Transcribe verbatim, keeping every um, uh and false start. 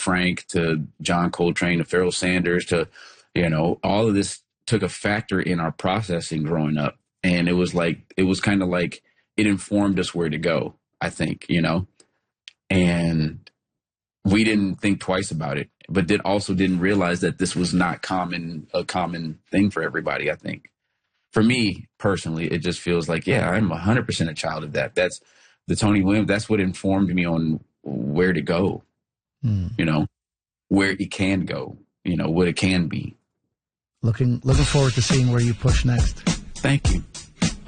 Frank to John Coltrane to Pharoah Sanders to, you know, all of this took a factor in our processing growing up. And it was like, it was kind of like it informed us where to go, I think, you know, and we didn't think twice about it, but did also didn't realize that this was not common, a common thing for everybody. I think for me personally, it just feels like, yeah, I'm a hundred percent a child of that. That's the Tony Williams. That's what informed me on where to go, mm. you know, where it can go, you know, what it can be. Looking, looking forward to seeing where you push next. Thank you.